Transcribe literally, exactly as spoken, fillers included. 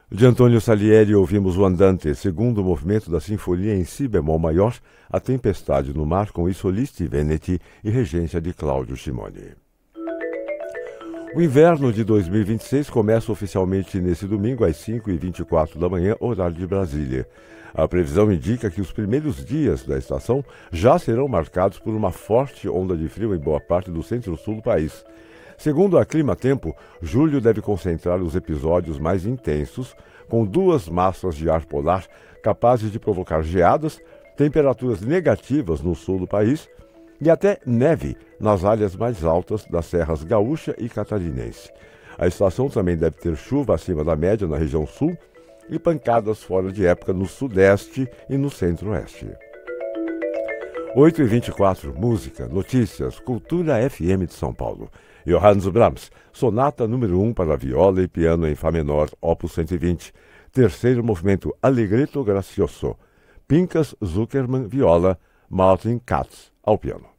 De Antônio Salieri ouvimos o Andante, segundo movimento da Sinfonia em Si bemol maior, A Tempestade no Mar, com I Solisti Veneti e regência de Cláudio Simone. O inverno de dois mil e vinte e seis começa oficialmente nesse domingo às cinco e vinte e quatro da manhã, horário de Brasília. A previsão indica que os primeiros dias da estação já serão marcados por uma forte onda de frio em boa parte do centro-sul do país. Segundo a Climatempo, julho deve concentrar os episódios mais intensos, com duas massas de ar polar capazes de provocar geadas, temperaturas negativas no sul do país e até neve nas áreas mais altas das serras gaúcha e catarinense. A estação também deve ter chuva acima da média na região sul e pancadas fora de época no sudeste e no centro-oeste. oito e vinte e quatro, música, notícias, Cultura F M de São Paulo. Johannes Brahms, sonata número um para viola e piano em Fá menor, opus cento e vinte. Terceiro movimento, Allegretto Grazioso. Pinkas Zuckerman, viola, Martin Katz, ao piano.